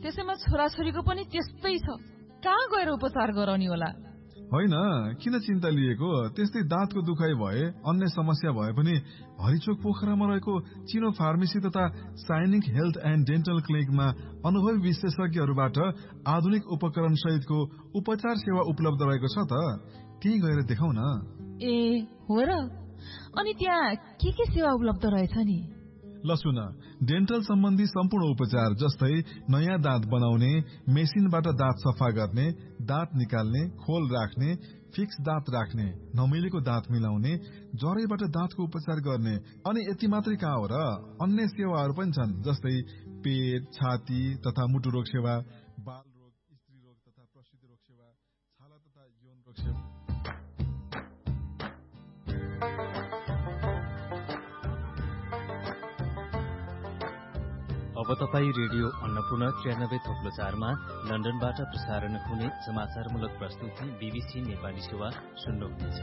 त्यसैमा छोराछोरीको पनि त्यस्तै छ, कहाँ गएर उपचार गराउने होला? होइन, किन चिन्ता लिएको? त्यस्तै दाँतको दुखाइ भए, अन्य समस्या भए पनि हरिचोक पोखरामा रहेको चिनो फार्मेसी तथा साइनिक हेल्थ एन्ड डेन्टल क्लिनिकमा अनुभवी विशेषज्ञहरूबाट आधुनिक उपकरण सहितको उपचार सेवा उपलब्ध रहेको छ त। त्यही गएर देखाउ न। ए हो र? अनि त्यहाँ के सेवा उपलब्ध रहेछ नि? ल सुन, डेन्टल सम्बन्धी सम्पूर्ण उपचार जस्तै नयाँ दाँत बनाउने, मेसिनबाट दाँत सफा गर्ने, दाँत निकाल्ने, खोल राख्ने, फिक्स दाँत राख्ने, नमिलेको दाँत मिलाउने, जरैबाट दाँतको उपचार गर्ने। अनि यति मात्रै कहाँ हो र, अन्य सेवाहरू पनि छन्, जस्तै पेट, छाती तथा मुटु रोग सेवा, बाल रोग, स्त्री रोग तथा प्रसूति रोग सेवा, छाला तथा यौन रोग सेवा। अब तपाईँ रेडियो अन्नपूर्ण 93.4 लन्डनबाट प्रसारण हुने समाचारमूलक प्रस्तुति बीबीसी नेपाली सेवा सुन्नुहुनेछ।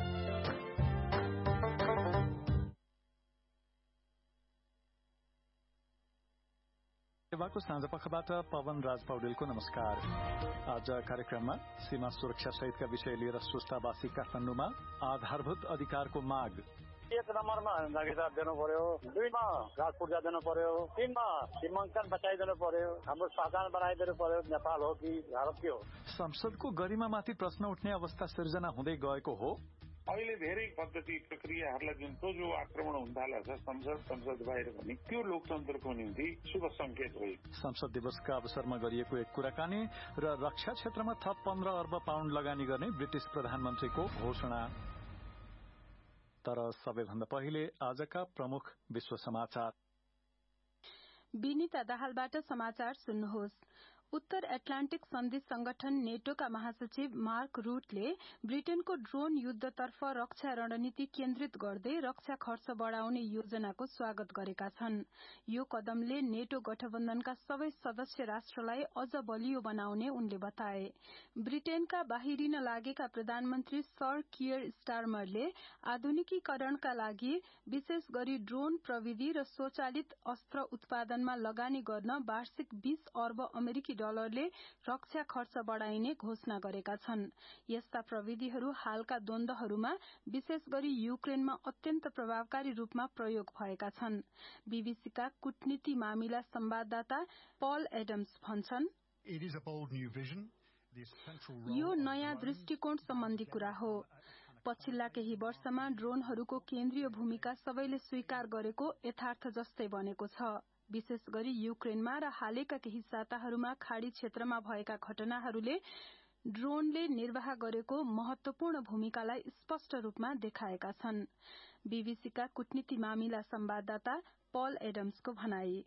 सेवाको साँझपखबाट पवन राज पौडेलको नमस्कार। आज कार्यक्रममा सीमा सुरक्षा सहितका विषय लिएर सुस्तावासी काठमाडौँमा आधारभूत अधिकारको माग, 1 नम्बरमा नागरिकता दिनु पर्यो, 2 मा घाट पूर्जा दिनु पर्यो, 3 मा सीमाङ्कन बचाइदिनु पर्यो, हाम्रो साधन बनाइदिनु पर्यो। नेपाल हो कि भारत के हो? संसदको गरिमामाथि प्रश्न उठ्ने अवस्था सिर्जना हुँदै गएको हो। अहिले धेरै पद्धति प्रक्रियाहरूलाई जुन जो आक्रमण हुन थालेको छ संसद बाहिर पनि, त्यो लोकतन्त्रको निम्ति शुभ संकेत हो। संसद दिवसका अवसरमा गरिएको एक कुराकानी र रक्षा क्षेत्रमा थप 15 अर्ब पाउन्ड लगानी गर्ने ब्रिटिश प्रधानमन्त्रीको घोषणा। तर सबैभन्दा पहिले आजका प्रमुख विश्व समाचार। विनिता दाहालबाट समाचार सुन्नुहोस्। उत्तर एटलान्टिक सन्धि संगठन नेटोका महासचिव मार्क रूटले ब्रिटेनको ड्रोन युद्धतर्फ रक्षा रणनीति केन्द्रित गर्दै रक्षा खर्च बढ़ाउने योजनाको स्वागत गरेका छन्। यो कदमले नेटो गठबन्धनका सबै सदस्य राष्ट्रलाई अझ बलियो बनाउने उनले बताए। ब्रिटेनका बाहिरिन लागेका प्रधानमन्त्री सर कियर स्टारमरले आधुनिकीकरणका लागि विशेष गरी ड्रोन प्रविधि र स्वचालित अस्त्र उत्पादनमा लगानी गर्न वार्षिक 20 अर्ब अमेरिकी डलरले रक्षा खर्च बढ़ाइने घोषणा गरेका छन्। यस्ता प्रविधिहरू हालका द्वन्द्वहरूमा विशेष गरी युक्रेनमा अत्यन्त प्रभावकारी रूपमा प्रयोग भएका छन्। बीबीसीका कूटनीति मामिला संवाददाता पल एडम्स भन्छन्, यो नयाँ दृष्टिकोण सम्बन्धी कुरा हो। पछिल्ला केही वर्षमा ड्रोनहरूको केन्द्रीय भूमिका सबैले स्वीकार गरेको यथार्थ जस्तै बनेको छ। विशेष गरी युक्रेनमा र हालैका केही साताहरूमा खाड़ी क्षेत्रमा भएका घटनाहरूले ड्रोनले निर्वाह गरेको महत्वपूर्ण भूमिकालाई स्पष्ट रूपमा देखाएका छन्। बीबीसीका कूटनीति मामिला संवाददाता पल एडम्सको भनाई।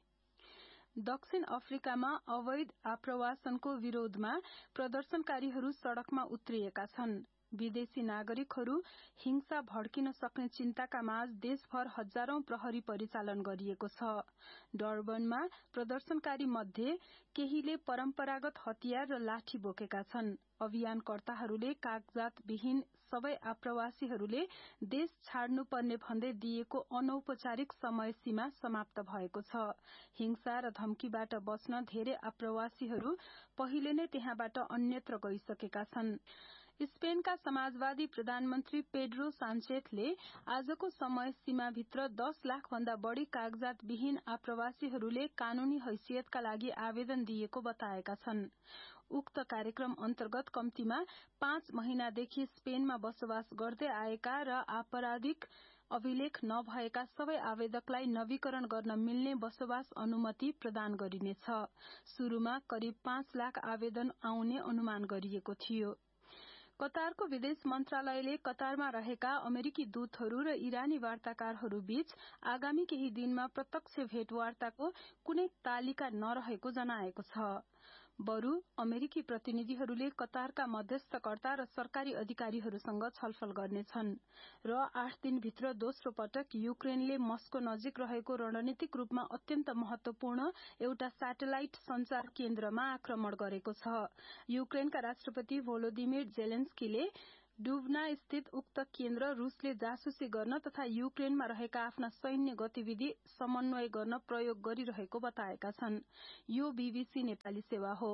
दक्षिण अफ्रिकामा अवैध आप्रवासनको विरोधमा प्रदर्शनकारीहरू सड़कमा उत्रिएका छन्। विदेशी नागरिकहरू हिंसा भड्किन सक्ने चिन्ताका माझ देशभर हजारौं प्रहरी परिचालन गरिएको छ। डर्बनमा प्रदर्शनकारी मध्ये केहीले परम्परागत हतियार र लाठी बोकेका छन्। अभियानकर्ताहरूले कागजात विहीन सबै आप्रवासीहरूले देश छाड्नुपर्ने भन्दै दिएको अनौपचारिक समय सीमा समाप्त भएको छ। हिंसा र धम्कीबाट बच्न धेरै आप्रवासीहरू पहिले नै त्यहाँबाट अन्यत्र गइसकेका छन्। स्पेनका समाजवादी प्रधानमन्त्री पेड्रो सान्चेजले आजको समय सीमाभित्र 10 लाख भन्दा बढ़ी कागजात विहीन आप्रवासीहरूले कानूनी हैसियतका लागि आवेदन दिएको बताएका छन्। उक्त कार्यक्रम अन्तर्गत कम्तीमा 5 महिनादेखि स्पेनमा बसोबास गर्दै आएका र आपराधिक अभिलेख नभएका सबै आवेदकलाई नवीकरण गर्न मिल्ने बसोबास अनुमति प्रदान गरिनेछ। शुरूमा करिब 5 लाख आवेदन आउने अनुमान गरिएको थियो। कतारको विदेश मन्त्रालयले कतारमा रहेका अमेरिकी दूतहरू र इरानी वार्ताकारहरू बीच आगामी केही दिनमा प्रत्यक्ष भेटवार्ताको कुनै तालिका नरहेको जनाएको छ। बरु अमेरिकी प्रतिनिधिहरूले कतारका मध्यस्थकर्ता र सरकारी अधिकारीहरूसँग छलफल गर्नेछन् र 8 दिनभित्र दोस्रो पटक युक्रेनले मस्को नजिक रहेको रणनीतिक रूपमा अत्यन्त महत्वपूर्ण एउटा स्याटेलाइट संचार केन्द्रमा आक्रमण गरेको छ। युक्रेनका राष्ट्रपति भोलोदिमिर जेलेन्स्कीले डुभना स्थित उक्त केन्द्र रुसले जासुसी गर्न तथा युक्रेनमा रहेका आफ्ना सैन्य गतिविधि समन्वय गर्न प्रयोग गरिरहेको बताएका छन्। यो बीबीसी नेपाली सेवा हो।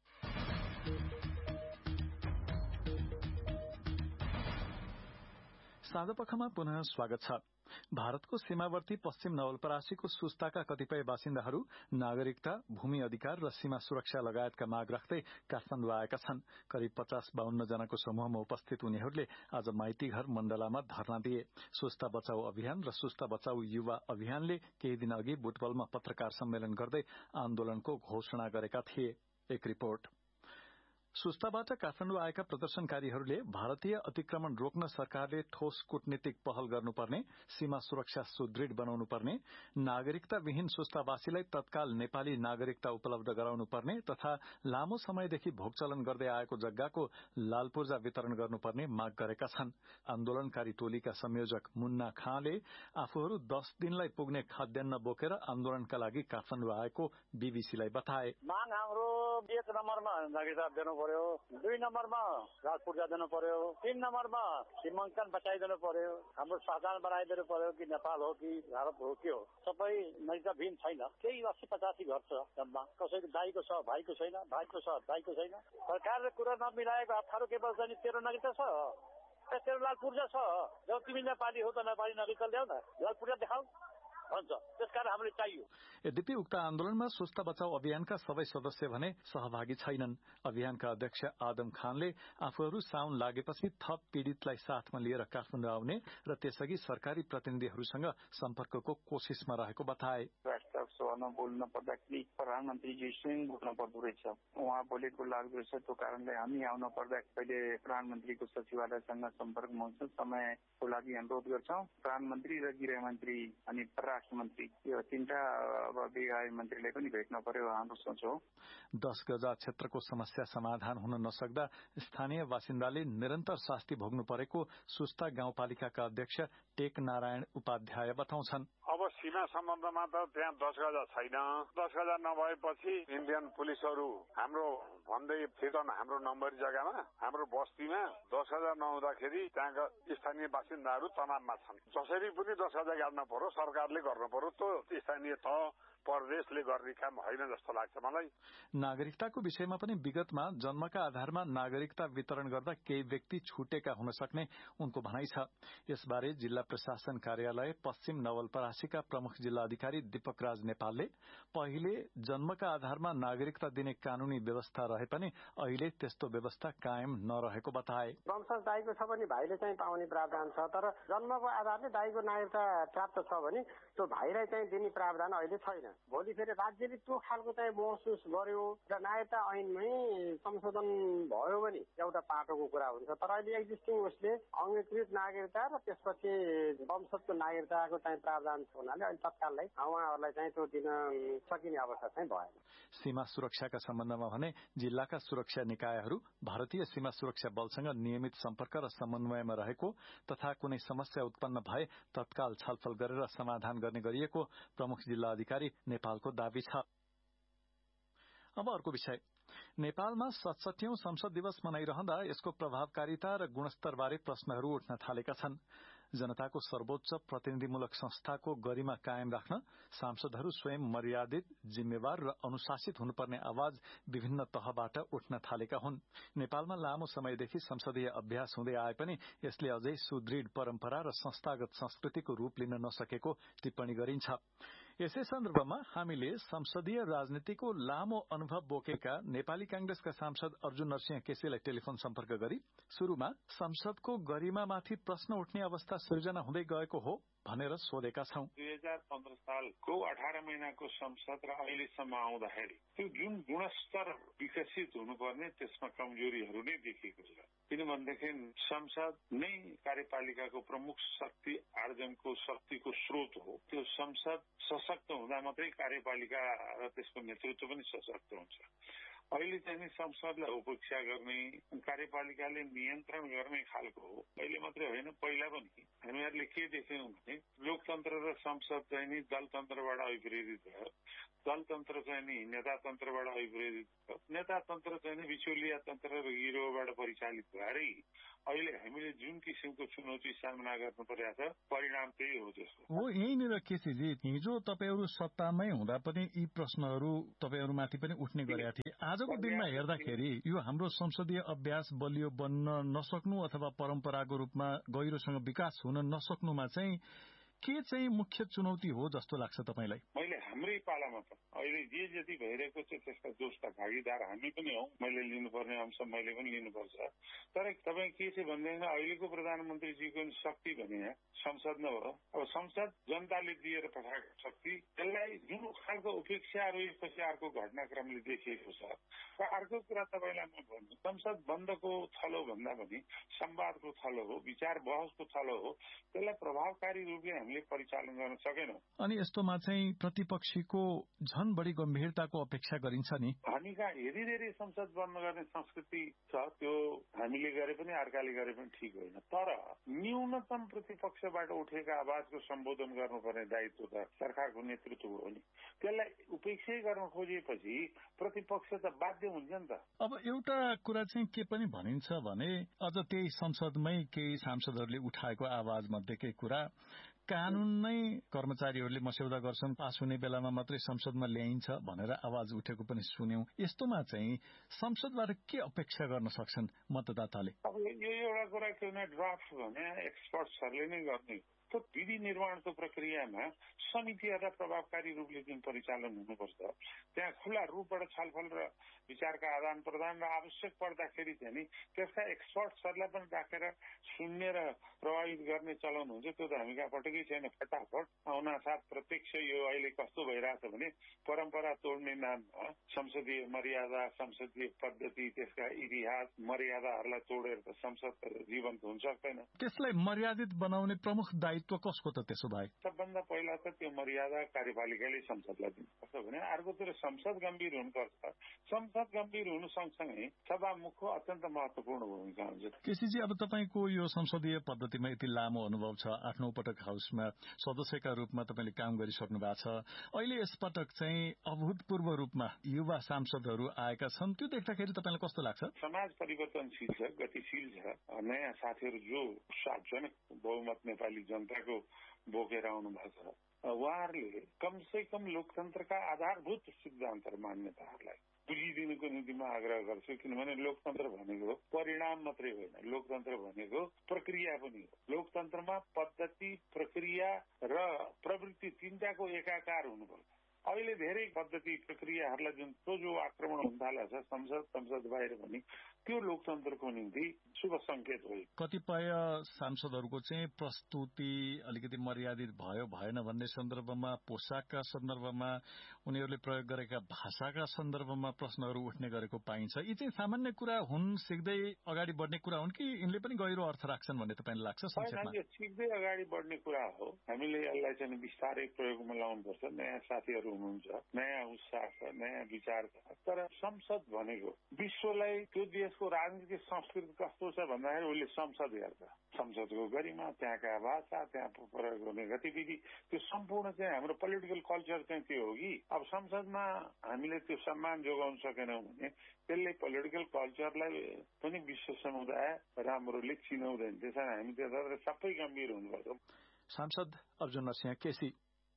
साँझपखमा पुनः स्वागत छ। भारतको सीमावर्ती पश्चिम नवलपरासीको सुस्ताका कतिपय बासिन्दाहरू नागरिकता, भूमि अधिकार र सीमा सुरक्षा लगायतका माग राख्दै काठमाडौँ आएका छन्। करिब 50-52 जनाको समूहमा उपस्थित उनीहरूले आज माइतीघर मण्डलामा धरना दिए। सुस्ता बचाउ अभियान र सुस्ता बचाउ युवा अभियानले केही दिन अघि बुटवलमा पत्रकार सम्मेलन गर्दै आन्दोलनको घोषणा गरेका थिए। एक रिपोर्ट। सुस्ताबाट काठमाडौँ आएका प्रदर्शनकारीहरूले भारतीय अतिक्रमण रोक्न सरकारले ठोस कूटनीतिक पहल गर्नुपर्ने, सीमा सुरक्षा सुदृढ बनाउनुपर्ने, नागरिकताविहीन सुस्तावासीलाई तत्काल नेपाली नागरिकता उपलब्ध गराउनुपर्ने तथा लामो समयदेखि भोगचलन गर्दै आएको जग्गाको लालपूर्जा वितरण गर्नुपर्ने माग गरेका छन्। आन्दोलनकारी टोलीका संयोजक मुन्ना खाँले आफूहरू 10 दिनलाई पुग्ने खाद्यान्न बोकेर आन्दोलनका लागि काठमाडौँ आएको बीबीसीलाई बताए। माग हाम्रो 1 नम्बरमा नागरिकता दिनु पर्यो, 2 नम्बरमा राज पूर्जा दिनु पर्यो, 3 नम्बरमा सीमाङ्कन बचाइदिनु पर्यो, हाम्रो साधन बनाइदिनु पर्यो कि नेपाल हो कि भारत हो कि हो। सबै नागरिकताविहीन छैन, केही 80-85 घर छ जम्मा। कसैको दाईको छ, भाइको छैन, भाइको छ, दाईको छैन। सरकारले कुरा नमिलाएको अप्ठ्यारो के पर्छ नि? तेरो नागरिकता छ, तेरो लाल पूर्जा छ, जब तिमी नेपाली हो त नेपाली नागरिकता ल्याऊ न, लाल पूर्जा देखाऊ भन्छ। त्यसकारण हामीले चाहियो। यद्यपि उक्त आन्दोलनमा सुस्ता बचाउ अभियानका सबै सदस्य भने सहभागी छैनन्। अभियानका अध्यक्ष आदम खानले आफूहरू साउन लागेपछि थप पीड़ितलाई साथमा लिएर काठमाडौँ आउने र त्यसअघि सरकारी प्रतिनिधिहरूसँग सम्पर्कको कोशिशमा रहेको बताए। सभामा बोल्न पर्दाखेरि प्रधानमन्त्रीजी स्वयं बोल्न पर्दो रहेछ। उहाँ बोलेको लाग्दो रहेछ। त्यो कारणले हामी आउन पर्दा पहिले प्रधानमन्त्रीको सचिवालयसँग सम्पर्कमा हुन्छौँ, समयको लागि अनुरोध गर्छौँ। प्रधानमन्त्री र गृहमन्त्री अनि परराष्ट्र मन्त्री यो 3टा विभागीय मन्त्रीले पनि भेट्न पर्यो हाम्रो सोच हो। 10 गजा क्षेत्रको समस्या समाधान हुन नसक्दा स्थानीय बासिन्दाले निरन्तर शास्ति भोग्नु परेको सुस्ता गाउँपालिकाका अध्यक्ष टेक नारायण उपाध्याय बताउँछन्। अब सीमा सम्बन्धमा त त्यहाँ 10 गजा छैन। 10 गजा नभएपछि इन्डियन पुलिसहरू हाम्रो भन्दै थिएन हाम्रो नम्बरी जग्गामा, हाम्रो बस्तीमा 10 गजा नहुँदाखेरि त्यहाँका स्थानीय बासिन्दाहरू तनावमा छन्। जसरी पनि 10 गजा गाड्न पर्यो, सरकारले गर्नु पर्यो। त्यो स्थानीय तह प्रदेशले गर्ने काम होइन जस्तो लाग्छ मलाई। नागरिकताको विषयमा पनि विगतमा जन्मका आधारमा नागरिकता वितरण गर्दा केही व्यक्ति छुटेका हुन सक्ने उनको भनाइ छ। यसबारे जिल्ला प्रशासन कार्यालय पश्चिम नवलपरासीका प्रमुख जिल्ला अधिकारी दीपक राज नेपालले पहिले जन्मका आधारमा नागरिकता दिने कानूनी व्यवस्था रहे पनि अहिले त्यस्तो व्यवस्था कायम नरहेको बताए। वंशज दाइको छ भने भाइले चाहिँ पाउने प्रावधान छ, तर जन्मको आधारले दाइको नागरिकता प्राप्त छ भने त्यो भाइलाई चाहिँ दिने प्रावधान अहिले छैन। भोलि फेरि राज्यले त्यो खालको चाहिँ महसुस गर्यो र नागरिकता ऐनमै संशोधन भयो भने एउटा पाटोको कुरा हुन्छ। तर अहिले एक्जिस्टिङ उसले अंगीकृत नागरिकता र त्यसपछि वंशजको नागरिकताको चाहिँ प्रावधान छ हुनाले अहिले तत्काललाई उहाँहरूलाई चाहिँ त्यो दिन सकिने अवस्था चाहिँ भएन। सीमा सुरक्षाका सम्बन्धमा भने जिल्लाका सुरक्षा निकायहरू भारतीय सीमा सुरक्षा बलसँग नियमित सम्पर्क र समन्वयमा रहेको तथा कुनै समस्या उत्पन्न भए तत्काल छलफल गरेर समाधान गर्ने गरिएको प्रमुख जिल्ला अधिकारी नेपालको दावी छ। अब अर्को विषय। नेपालमा 67औं संसद दिवस मनाइरहँदा यसको प्रभावकारिता र गुणस्तरबारे प्रश्नहरू उठ्न थालेका छन्। जनताको सर्वोच्च प्रतिनिधिमूलक संस्थाको गरिमा कायम राख्न सांसदहरू स्वयं मर्यादित, जिम्मेवार र अनुशासित हुनुपर्ने आवाज विभिन्न तहबाट उठ्न थालेका हुन्। नेपालमा लामो समयदेखि संसदीय अभ्यास हुँदै आए पनि यसले अझै सुदृढ परम्परा र संस्थागत संस्कृतिको रूप लिन नसकेको टिप्पणी गरिन्छ। यसै सन्दर्भमा हामीले संसदीय राजनीतिको लामो अनुभव बोकेका नेपाली कांग्रेसका सांसद अर्जुन नरसिंह केसीलाई टेलिफोन सम्पर्क गरी सुरुमा संसदको गरिमामाथि प्रश्न उठ्ने अवस्था सृजना हुँदै गएको हो भनेर सोधेका छौं। 2015 सालको 18 महिनाको संसद र अहिलेसम्म आउँदाखेरि त्यो जुन गुणस्तर विकसित हुनुपर्ने त्यसमा कमजोरीहरू नै देखिएको छ। किनभनेदेखि संसद नै कार्यपालिकाको प्रमुख शक्ति आर्जनको शक्तिको स्रोत हो। त्यो संसद सशक्त हुँदा मात्रै कार्यपालिका र त्यसको नेतृत्व पनि सशक्त हुन्छ। अहिले चाहिँ नि संसदलाई उपेक्षा गर्ने, कार्यपालिकाले नियन्त्रण गर्ने खालको हो। अहिले मात्रै होइन, पहिला पनि हामीहरूले के देख्यौँ भने लोकतन्त्र र संसद चाहिँ नि दलतन्त्रबाट अभिप्रेरित भयो, दलतन्त्र चाहिँ नि नेतातन्त्रबाट अभिप्रेरित भयो, नेतातन्त्र चाहिँ नि बिचौलिया तन्त्र र गिरोहबाट परिचालित भएर अहिले हामीले जुन किसिमको चुनौती सामना गर्नु परेको छ, परिणाम त्यही हो त्यसको। हो, यहीँनिर केसीजी, हिजो तपाईहरू सत्तामै हुँदा पनि यी प्रश्नहरू तपाईहरूमाथि पनि उठ्ने गरेका थिए। आजको दिनमा हेर्दाखेरि यो हाम्रो संसदीय अभ्यास बलियो बन्न नसक्नु अथवा परम्पराको रूपमा गहिरोसँग विकास हुन नसक्नुमा चाहिँ के चाहिँ मुख्य चुनौती हो जस्तो लाग्छ तपाईलाई? मैले हाम्रै पालामा त अहिले जे जति भइरहेको छ त्यसका दोषका भागीदार हामी पनि हौ। मैले लिनुपर्ने अंश मैले पनि लिनुपर्छ। तर तपाईँ के छ भन्दैन, अहिलेको प्रधानमन्त्रीजीको शक्ति भने संसद नै हो। अब संसद जनताले दिएर पठाएको शक्ति, त्यसलाई जुन खालको उपेक्षाहरू यसपछि अर्को घटनाक्रमले देखिएको छ। र अर्को कुरा तपाईँलाई म भन्छु, संसद बन्दको थलो भन्दा पनि संवादको थलो हो, विचार बहसको थलो हो। त्यसलाई प्रभावकारी रूपले हामीले परिचालन गर्न सकेनौं। अनि यस्तोमा चाहिँ प्रतिपक्षीको झन बढी गम्भीरताको अपेक्षा गरिन्छ नि। हामी कहाँ यति धेरै संसद बन्द गर्ने संस्कृति छ, त्यो हामीले गरे पनि अर्काले गरे पनि ठिक होइन। तर न्यूनतम प्रतिपक्षबाट उठेका आवाजको सम्बोधन गर्नुपर्ने दायित्व त सरकारको नेतृत्व हो नि। त्यसलाई उपेक्षा गर्न खोजेपछि प्रतिपक्ष त बाध्य हुन्छ नि त। अब एउटा कुरा चाहिँ के पनि भनिन्छ भने अझ त्यही संसदमै केही सांसदहरूले उठाएको आवाज मध्येकै कुरा, कानून नै कर्मचारीहरूले मस्यौदा गर्छन्, पास हुने बेलामा मात्रै संसदमा ल्याइन्छ भनेर आवाज उठेको पनि सुन्यौं। यस्तोमा चाहिँ संसदबाट के अपेक्षा गर्न सक्छन् मतदाताले? अब यो एउटा कुरा के भने ड्राफ्ट भने एक्सपर्ट्सहरूले नै गर्ने। त्यो विधि निर्माणको प्रक्रियामा समितिहरूलाई प्रभावकारी रूपले जुन परिचालन हुनुपर्छ, त्यहाँ खुला रूपबाट छलफल र विचारका आदान प्रदान र आवश्यक पर्दाखेरि चाहिँ नि त्यसका एक्सपर्ट्सहरूलाई पनि राखेर सुन्ने र प्रभावित गर्ने चलन हुन्छ। त्यो त हामी कहाँ पटकै छैन। फटाफट आउनासाथ प्रत्यक्ष यो अहिले कस्तो भइरहेछ भने परम्परा तोड्ने नाममा संसदीय मर्यादा, संसदीय पद्धति, त्यसका इतिहास मर्यादाहरूलाई तोडेर त संसद जीवन्त हुन सक्दैन। त्यसलाई मर्यादित बनाउने प्रमुख दायित्व कसको त त्यसो भए? सबभन्दा पहिला त त्यो मर्यादा कार्यपालिकाले संसदलाई दिनुपर्छ भने, अर्कोतिर संसद गम्भीर हुनुपर्छ। संसद गम्भीर हुनु सँगसँगै सभामुखको अत्यन्त महत्वपूर्ण भूमिका हुन्छ। केसीजी, अब तपाईँको यो संसदीय पद्धतिमा यति लामो अनुभव छ, 8-9 पटक हाउसमा सदस्यका रूपमा तपाईँले काम गरिसक्नु भएको छ। अहिले यसपटक चाहिँ अभूतपूर्व रूपमा युवा सांसदहरू आएका छन्, त्यो देख्दाखेरि तपाईँलाई कस्तो लाग्छ? समाज परिवर्तनशील छ, गतिशील छ। नयाँ साथीहरू जो सार्वजनिक बहुमत नेपाली जनताको बोकेर आउनु भएको छ, उहाँहरूले कमसे कम लोकतन्त्रका आधारभूत सिद्धान्त र मान्यताहरूलाई बुझिदिनुको निम्ति म आग्रह गर्छु। किनभने लोकतन्त्र भनेको परिणाम मात्रै होइन, लोकतन्त्र भनेको प्रक्रिया पनि हो। लोकतन्त्रमा पद्धति, प्रक्रिया र प्रवृत्ति तीनटाको एकाकार हुनुपर्छ। अहिले धेरै पद्धति प्रक्रियाहरूलाई जुन जो आक्रमण हुन थालेको छ संसद बाहिर पनि, त्यो लोकतन्त्रको निम्ति शुभ संकेत हो। कतिपय सांसदहरूको चाहिँ प्रस्तुति अलिकति मर्यादित भयो भएन भन्ने सन्दर्भमा, पोसाकका सन्दर्भमा, उनीहरूले प्रयोग गरेका भाषाका सन्दर्भमा प्रश्नहरू उठ्ने गरेको पाइन्छ। यी चाहिँ सामान्य कुरा हुन्, सिक्दै अगाडि बढ्ने कुरा हुन् कि यिनले पनि गहिरो अर्थ राख्छन् भन्ने तपाईँलाई लाग्छ? संक्षेपमा यो सिक्दै अगाडि बढ्ने कुरा हो। हामीले यसलाई चाहिँ बिस्तारै प्रयोगमा ल्याउनुपर्छ। नयाँ साथीहरू हुनुहुन्छ, नयाँ उत्साह छ, नयाँ विचार छ। तर संसद भनेको विश्वलाई त्यो देशको राजनीतिक संस्कृति कस्तो छ भन्दाखेरि उसले संसद हेर्छ। संसदको गरिमा, त्यहाँका भाषा, त्यहाँ प्रयोग गर्ने गतिविधि, त्यो सम्पूर्ण चाहिँ हाम्रो पोलिटिकल कल्चर चाहिँ त्यो हो कि। अब संसदमा हामीले त्यो सम्मान जोगाउन सकेनौँ भने त्यसले पोलिटिकल कल्चरलाई पनि विश्व समुदाय राम्रोले चिनाउँदैन। त्यसैले हामी त्यसबाट सबै गम्भीर हुनुपर्छ। सांसद अर्जुन नरसिंह केसी।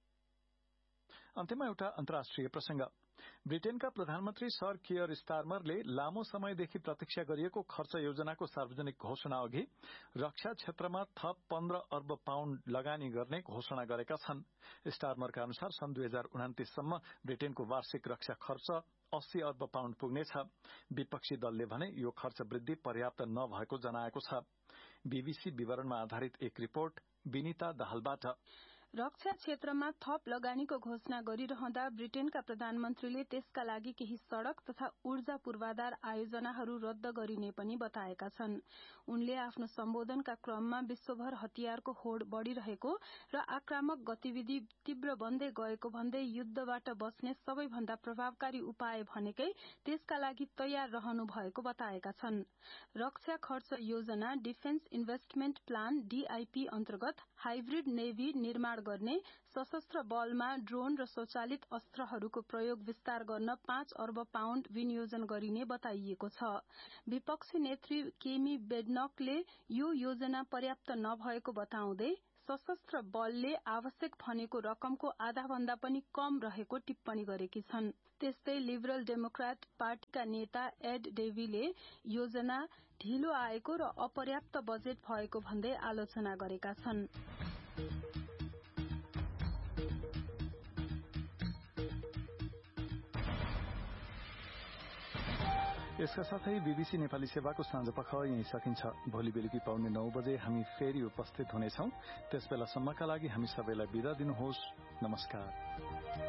अन्त्यमा एउटा अन्तर्राष्ट्रिय प्रसंग। ब्रिटेनका प्रधानमन्त्री सर कियर स्टारमरले लामो समयदेखि प्रतीक्षा गरिएको खर्च योजनाको सार्वजनिक घोषणा अघि रक्षा क्षेत्रमा थप 15 अर्ब पाउण्ड लगानी गर्ने घोषणा गरेका छन्। स्टारमरका अनुसार सन् 2029 सम्म ब्रिटेनको वार्षिक रक्षा खर्च 80 अर्ब पाउण्ड पुग्नेछ। विपक्षी दलले भने यो खर्च वृद्धि पर्याप्त नभएको जनाएको छ। बीबीसी विवरणमा आधारित एक रिपोर्ट विनिता दाहालबाट। रक्षा क्षेत्रमा थप लगानीको घोषणा गरिरहँदा ब्रिटेनका प्रधानमन्त्रीले त्यसका लागि केही सड़क तथा ऊर्जा पूर्वाधार आयोजनाहरू रद्द गरिने पनि बताएका छन्। उनले आफ्नो सम्बोधनका क्रममा विश्वभर हतियारको होड बढ़िरहेको र आक्रामक गतिविधि तीव्र बन्दै गएको भन्दै युद्धबाट बच्ने सबैभन्दा प्रभावकारी उपाय भनेकै त्यसका लागि तयार रहनु भएको बताएका छन्। रक्षा खर्च योजना डिफेन्स इन्भेस्टमेन्ट प्लान डीआईपी अन्तर्गत हाइब्रिड नेभी निर्माण गर्ने, सशस्त्र बलमा ड्रोन र स्वचालित अस्त्रहरूको प्रयोग विस्तार गर्न 5 अर्ब पाउण्ड विनियोजन गरिने बताइएको छ। विपक्षी नेत्री केमी बेडनकले यो योजना पर्याप्त नभएको बताउँदै सशस्त्र बलले आवश्यक भनेको रकमको आधा भन्दा पनि कम रहेको टिप्पणी गरेकी छन्। त्यस्तै लिबरल डेमोक्रेट पार्टीका नेता एड डेभीले योजना ढिलो आएको र अपर्याप्त बजेट भएको भन्दै आलोचना गरेका छन्। यसका साथै बीबीसी नेपाली सेवाको साँझपख यही सकिन्छ। भोलि बेलुकी पाउने 9 बजे हामी फेरि उपस्थित हुनेछौं। त्यसबेलासम्मका लागि हामी सबैलाई बिदा दिनुहोस्। नमस्कार।